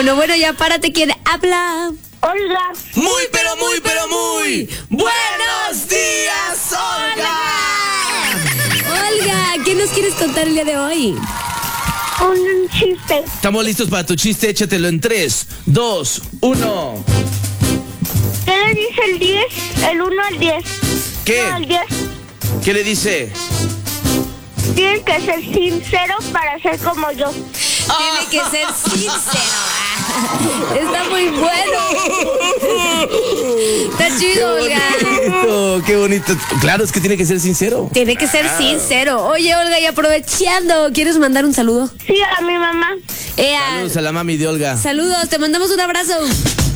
teléfono. Bueno, ya párate, ¿quién habla? Olga. Muy, pero muy, pero muy. ¡Buenos días, Olga! Olga, ¿qué nos quieres contar el día de hoy? Un chiste. Estamos listos para tu chiste, échatelo en 3, 2, 1. ¿Qué le dice el 10? El 1 al 10. ¿Qué? No, al 10. ¿Qué le dice? Tienes que ser sincero para ser como yo. Tiene que ser sincero. Está muy bueno. Está chido, Olga. Qué bonito. Claro, es que tiene que ser sincero. Tiene que ser sincero. Oye, Olga, y aprovechando, ¿quieres mandar un saludo? Sí, a mi mamá. Saludos a la mami de Olga. Saludos, te mandamos un abrazo.